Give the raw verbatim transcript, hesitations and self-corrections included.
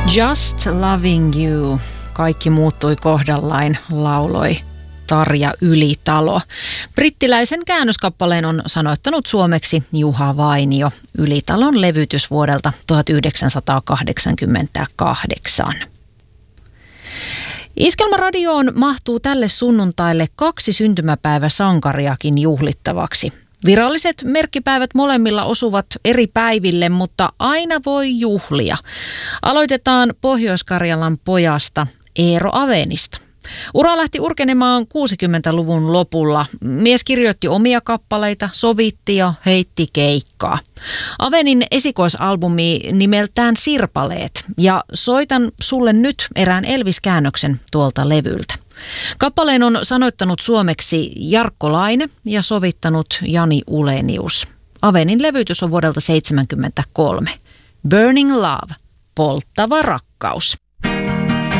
Just Loving You. Kaikki muuttui kohdallain, lauloi Tarja Ylitalo. Brittiläisen käännöskappaleen on sanoittanut suomeksi Juha Vainio. Ylitalon levytys vuodelta tuhatyhdeksänsataakahdeksankymmentäkahdeksan. Iskelmäradioon mahtuu tälle sunnuntaille kaksi syntymäpäiväsankariakin juhlittavaksi. Viralliset merkkipäivät molemmilla osuvat eri päiville, mutta aina voi juhlia. Aloitetaan Pohjois-Karjalan pojasta Eero Avenista. Ura lähti urkenemaan kuusikymmentäluvun lopulla. Mies kirjoitti omia kappaleita, sovitti ja heitti keikkaa. Avenin esikoisalbumi nimeltään Sirpaleet, ja soitan sulle nyt erään Elvis-käännöksen tuolta levyltä. Kappaleen on sanoittanut suomeksi Jarkko Laine ja sovittanut Jani Ulenius. Avenin levytys on vuodelta seitsemänkymmentäkolme. Burning Love, polttava rakkaus.